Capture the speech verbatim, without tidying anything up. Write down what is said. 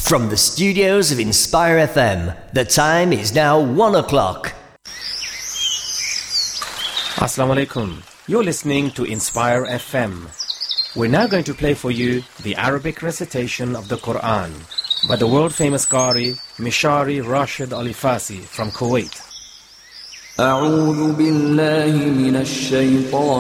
From the studios of Inspire F M, the time is now one o'clock. Assalamu alaikum. You're listening to Inspire F M. We're now going to play for you the Arabic recitation of the Quran by the world-famous Qari Mishari Rashid Alifasi from Kuwait. أعوذ بالله من الشيطان